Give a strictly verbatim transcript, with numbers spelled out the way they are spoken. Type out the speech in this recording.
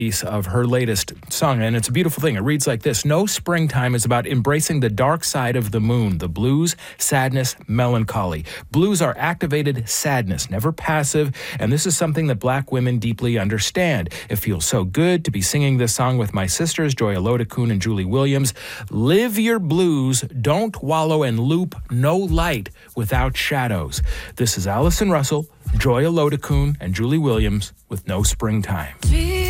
piece of her latest song, and it's a beautiful thing. It reads like this: No Springtime is about embracing the dark side of the moon, the blues, sadness, melancholy. Blues are activated sadness, never passive, and this is something that Black women deeply understand. It feels so good to be singing this song with my sisters, Joy Olodokun and Julie Williams. Live your blues, don't wallow and loop, no light without shadows. This is Allison Russell, Joy Olodokun, and Julie Williams with No Springtime.